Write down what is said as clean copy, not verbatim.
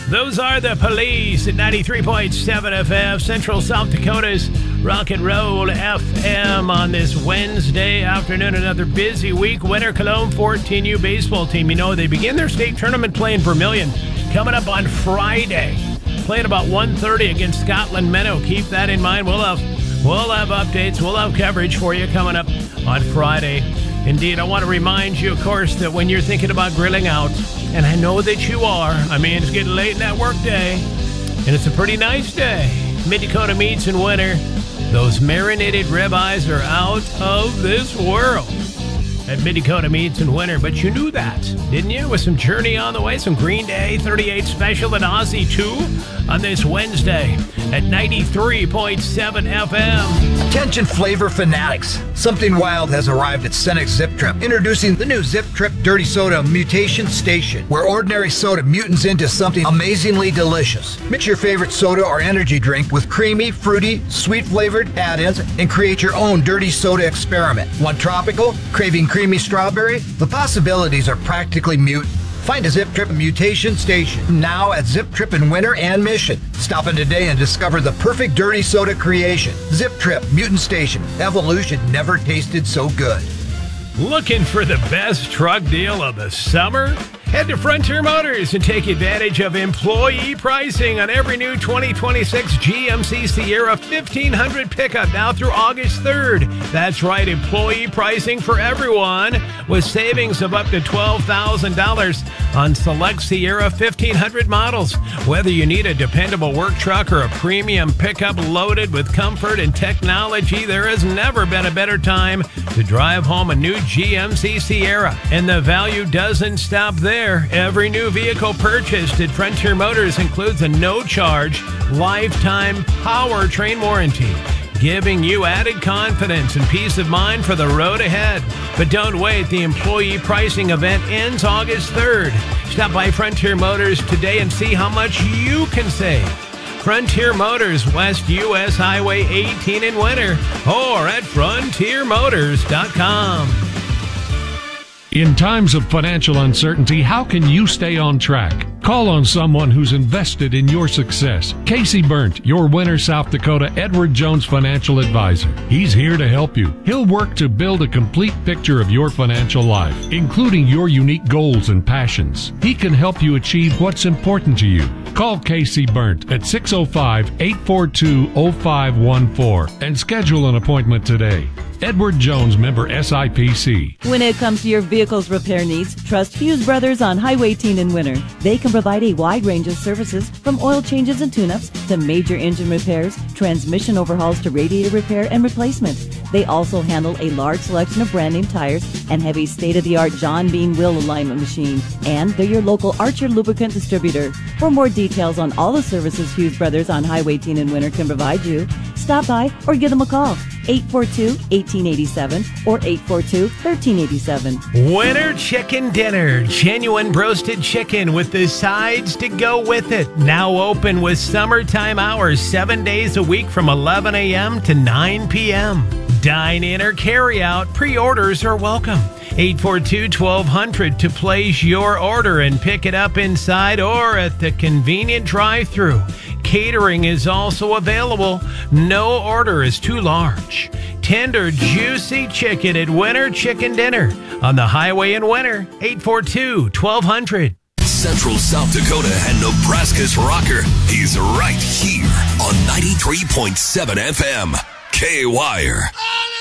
Those are the Police at 93.7 FM, Central South Dakota's Rock and Roll FM on this Wednesday afternoon. Another busy week. Winter Cologne 14U baseball team. You know, they begin their state tournament play in Vermilion coming up on Friday. Playing about 1:30 against Scotland Meadow. Keep that in mind. We'll have updates. We'll have coverage for you coming up on Friday. Indeed, I want to remind you, of course, that when you're thinking about grilling out, and I know that you are, I mean, it's getting late in that work day, and it's a pretty nice day. Mid-Dakota Meats and Winter, those marinated ribeyes are out of this world at Mid-Dakota Meats and Winter. But you knew that, didn't you? With some Journey on the way, some Green Day 38 Special and Ozzy 2 on this Wednesday at 93.7 FM. Attention flavor fanatics. Something wild has arrived at Cenex Zip Trip. Introducing the new Zip Trip Dirty Soda Mutation Station, where ordinary soda mutants into something amazingly delicious. Mix your favorite soda or energy drink with creamy, fruity, sweet-flavored add-ins and create your own dirty soda experiment. Want tropical? Craving creamy strawberry? The possibilities are practically mutant. Find a Zip Trip Mutation Station now at Zip Trip in Winter and Mission. Stop in today and discover the perfect dirty soda creation. Zip Trip Mutant Station. Evolution never tasted so good. Looking for the best truck deal of the summer? Head to Frontier Motors and take advantage of employee pricing on every new 2026 GMC Sierra 1500 pickup now through August 3rd. That's right, employee pricing for everyone with savings of up to $12,000 on select Sierra 1500 models. Whether you need a dependable work truck or a premium pickup loaded with comfort and technology, there has never been a better time to drive home a new GMC Sierra. And the value doesn't stop there. Every new vehicle purchased at Frontier Motors includes a no-charge, lifetime powertrain warranty, giving you added confidence and peace of mind for the road ahead. But don't wait. The employee pricing event ends August 3rd. Stop by Frontier Motors today and see how much you can save. Frontier Motors, West US Highway 18 in Winter, or at frontiermotors.com. In times of financial uncertainty, how can you stay on track? Call on someone who's invested in your success. Casey Burnt, your Winter, South Dakota Edward Jones financial advisor. He's here to help you. He'll work to build a complete picture of your financial life, including your unique goals and passions. He can help you achieve what's important to you. Call Casey Burnt at 605-842-0514 and schedule an appointment today. Edward Jones, member SIPC. When it comes to your vehicle's repair needs, trust Hughes Brothers on Highway 18 in Winter. They can provide a wide range of services from oil changes and tune-ups to major engine repairs, transmission overhauls to radiator repair and replacement. They also handle a large selection of brand name tires and have a state-of-the-art John Bean wheel alignment machine. And they're your local Archer lubricant distributor. For more details on all the services Hughes Brothers on Highway 18 in Winter can provide you, stop by or give them a call. 842-1887 or 842-1387. Winter Chicken Dinner. Genuine roasted chicken with the sides to go with it. Now open with summertime hours 7 days a week from 11 a.m. to 9 p.m. Dine in or carry out. Pre-orders are welcome. 842-1200 to place your order and pick it up inside or at the convenient drive-thru. Catering is also available. No order is too large. Tender, juicy chicken at Winter Chicken Dinner on the highway in Winter. 842-1200. Central South Dakota and Nebraska's rocker. He's right here on 93.7 FM. K-Wire.